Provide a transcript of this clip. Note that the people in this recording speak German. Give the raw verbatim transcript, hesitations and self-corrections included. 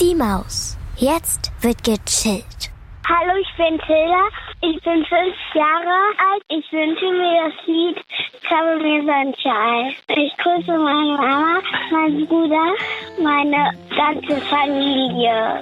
Die Maus. Jetzt wird gechillt. Hallo, ich bin Tilda. Ich bin fünf Jahre alt. Ich wünsche mir das Lied Cover Me Sunshine. Ich grüße meine Mama, meinen Bruder, meine ganze Familie.